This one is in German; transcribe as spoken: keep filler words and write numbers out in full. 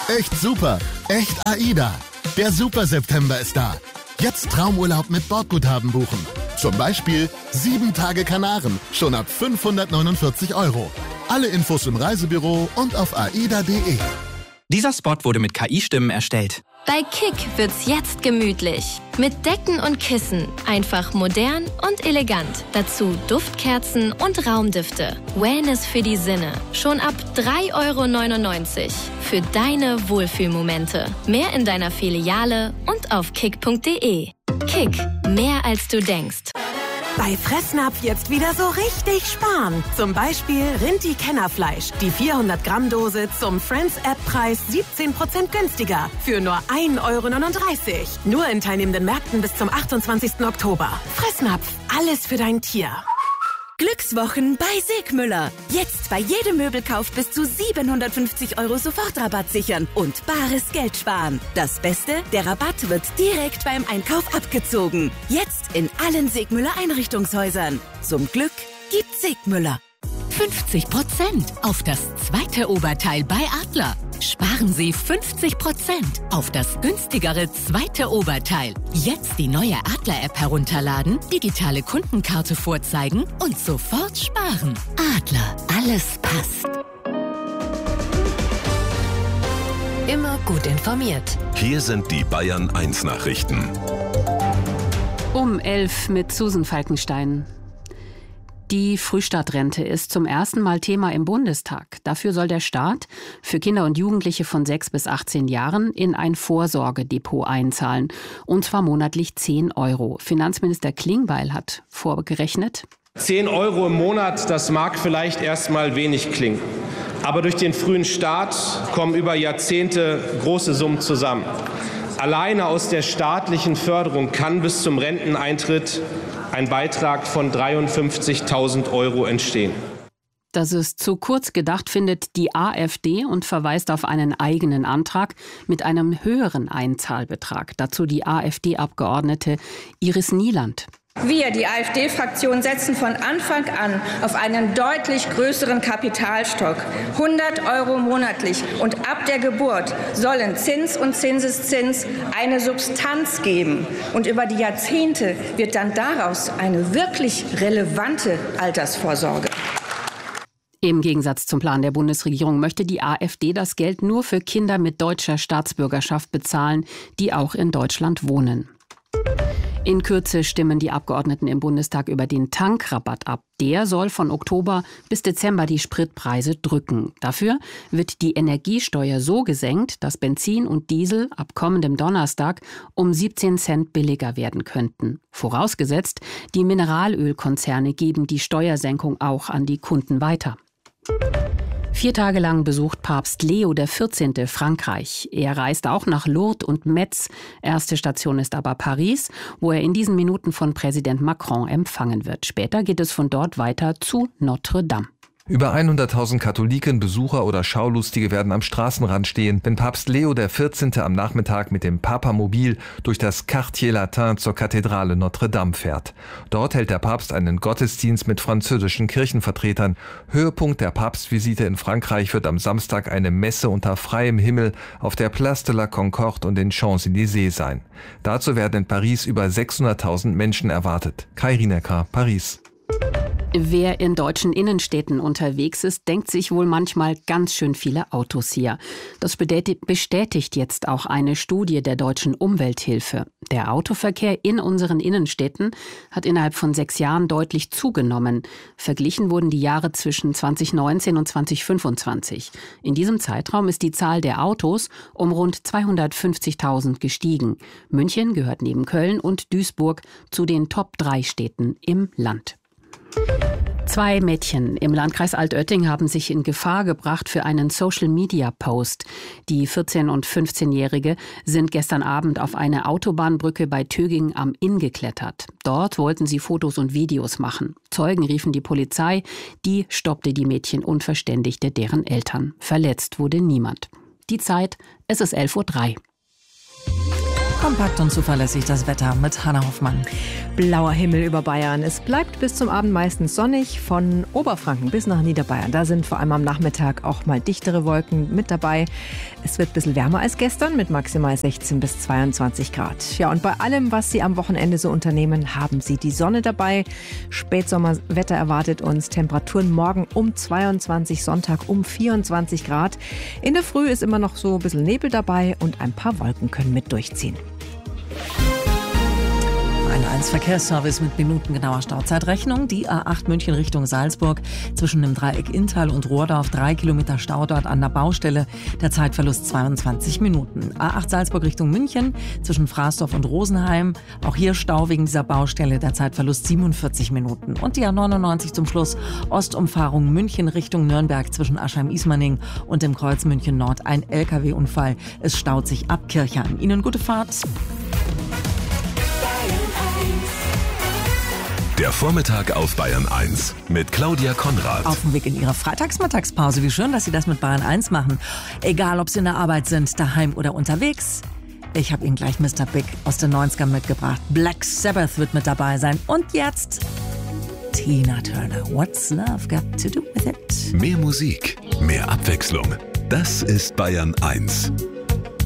Echt super. Echt AIDA. Der Super-September ist da. Jetzt Traumurlaub mit Bordguthaben buchen. Zum Beispiel sieben Tage Kanaren, schon ab fünfhundertneunundvierzig Euro. Alle Infos im Reisebüro und auf aida punkt de. Dieser Spot wurde mit K I-Stimmen erstellt. Bei Kick wird's jetzt gemütlich. Mit Decken und Kissen. Einfach modern und elegant. Dazu Duftkerzen und Raumdüfte. Wellness für die Sinne. Schon ab drei Euro neunundneunzig. Für deine Wohlfühlmomente. Mehr in deiner Filiale und auf kick punkt de. Kick. Mehr als du denkst. Bei Fressnapf jetzt wieder so richtig sparen. Zum Beispiel Rinti-Kennerfleisch. Die vierhundert Gramm Dose zum Friends-App-Preis siebzehn Prozent günstiger. Für nur ein Euro neununddreißig. Nur in teilnehmenden Märkten bis zum achtundzwanzigsten Oktober. Fressnapf. Alles für dein Tier. Glückswochen bei Segmüller. Jetzt bei jedem Möbelkauf bis zu siebenhundertfünfzig Euro Sofortrabatt sichern und bares Geld sparen. Das Beste, der Rabatt wird direkt beim Einkauf abgezogen. Jetzt in allen Segmüller Einrichtungshäusern. Zum Glück gibt Segmüller. fünfzig Prozent auf das zweite Oberteil bei Adler. Sparen Sie fünfzig Prozent auf das günstigere zweite Oberteil. Jetzt die neue Adler-App herunterladen, digitale Kundenkarte vorzeigen und sofort sparen. Adler, alles passt. Immer gut informiert. Hier sind die Bayern eins Nachrichten. Um elf mit Susan Falkenstein. Die Frühstartrente ist zum ersten Mal Thema im Bundestag. Dafür soll der Staat für Kinder und Jugendliche von sechs bis achtzehn Jahren in ein Vorsorgedepot einzahlen. Und zwar monatlich zehn Euro. Finanzminister Klingbeil hat vorgerechnet. zehn Euro im Monat, das mag vielleicht erstmal wenig klingen. Aber durch den frühen Start kommen über Jahrzehnte große Summen zusammen. Alleine aus der staatlichen Förderung kann bis zum Renteneintritt ein Beitrag von dreiundfünfzigtausend Euro entstehen. Das ist zu kurz gedacht, findet die AfD und verweist auf einen eigenen Antrag mit einem höheren Einzahlbetrag. Dazu die AfD-Abgeordnete Iris Nieland. Wir, die AfD-Fraktion, setzen von Anfang an auf einen deutlich größeren Kapitalstock. hundert Euro monatlich und ab der Geburt sollen Zins und Zinseszins eine Substanz geben. Und über die Jahrzehnte wird dann daraus eine wirklich relevante Altersvorsorge. Im Gegensatz zum Plan der Bundesregierung möchte die AfD das Geld nur für Kinder mit deutscher Staatsbürgerschaft bezahlen, die auch in Deutschland wohnen. In Kürze stimmen die Abgeordneten im Bundestag über den Tankrabatt ab. Der soll von Oktober bis Dezember die Spritpreise drücken. Dafür wird die Energiesteuer so gesenkt, dass Benzin und Diesel ab kommendem Donnerstag um siebzehn Cent billiger werden könnten. Vorausgesetzt, die Mineralölkonzerne geben die Steuersenkung auch an die Kunden weiter. Vier Tage lang besucht Papst Leo der vierzehnte Frankreich. Er reist auch nach Lourdes und Metz. Erste Station ist aber Paris, wo er in diesen Minuten von Präsident Macron empfangen wird. Später geht es von dort weiter zu Notre Dame. Über hunderttausend Katholiken, Besucher oder Schaulustige werden am Straßenrand stehen, wenn Papst Leo der vierzehnte am Nachmittag mit dem Papamobil durch das Quartier Latin zur Kathedrale Notre Dame fährt. Dort hält der Papst einen Gottesdienst mit französischen Kirchenvertretern. Höhepunkt der Papstvisite in Frankreich wird am Samstag eine Messe unter freiem Himmel auf der Place de la Concorde und den Champs-Élysées sein. Dazu werden in Paris über sechshunderttausend Menschen erwartet. Kai Rinecker, Paris. Wer in deutschen Innenstädten unterwegs ist, denkt sich wohl manchmal ganz schön viele Autos hier. Das bestätigt jetzt auch eine Studie der Deutschen Umwelthilfe. Der Autoverkehr in unseren Innenstädten hat innerhalb von sechs Jahren deutlich zugenommen. Verglichen wurden die Jahre zwischen zweitausendneunzehn und zweitausendfünfundzwanzig. In diesem Zeitraum ist die Zahl der Autos um rund zweihundertfünfzigtausend gestiegen. München gehört neben Köln und Duisburg zu den Top drei Städten im Land. Zwei Mädchen im Landkreis Altötting haben sich in Gefahr gebracht für einen Social-Media-Post. Die vierzehn- und fünfzehnjährige sind gestern Abend auf eine Autobahnbrücke bei Töging am Inn geklettert. Dort wollten sie Fotos und Videos machen. Zeugen riefen die Polizei, die stoppte die Mädchen und verständigte deren Eltern. Verletzt wurde niemand. Die Zeit, es ist elf Uhr drei. Kompakt und zuverlässig das Wetter mit Hanna Hoffmann. Blauer Himmel über Bayern. Es bleibt bis zum Abend meistens sonnig. Von Oberfranken bis nach Niederbayern. Da sind vor allem am Nachmittag auch mal dichtere Wolken mit dabei. Es wird ein bisschen wärmer als gestern mit maximal sechzehn bis zweiundzwanzig Grad. Ja, und bei allem, was Sie am Wochenende so unternehmen, haben Sie die Sonne dabei. Spätsommerwetter erwartet uns. Temperaturen morgen um zweiundzwanzig, Sonntag um vierundzwanzig Grad. In der Früh ist immer noch so ein bisschen Nebel dabei und ein paar Wolken können mit durchziehen. eins Verkehrsservice mit minutengenauer Stauzeitrechnung. Die A acht München Richtung Salzburg zwischen dem Dreieck Inntal und Rohrdorf. Drei Kilometer Stau dort an der Baustelle. Der Zeitverlust zweiundzwanzig Minuten. A acht Salzburg Richtung München zwischen Fraßdorf und Rosenheim. Auch hier Stau wegen dieser Baustelle. Der Zeitverlust siebenundvierzig Minuten. Und die A neunundneunzig zum Schluss. Ostumfahrung München Richtung Nürnberg zwischen Aschheim-Ismaning und dem Kreuz München Nord. Ein L K W-Unfall. Es staut sich ab Kirchheim. Ihnen gute Fahrt. Der Vormittag auf Bayern eins mit Claudia Konrad. Auf dem Weg in Ihre Freitagsmittagspause. Wie schön, dass Sie das mit Bayern eins machen. Egal, ob Sie in der Arbeit sind, daheim oder unterwegs. Ich habe Ihnen gleich Mister Big aus den neunzigern mitgebracht. Black Sabbath wird mit dabei sein. Und jetzt Tina Turner. What's Love Got to Do With It? Mehr Musik, mehr Abwechslung. Das ist Bayern eins.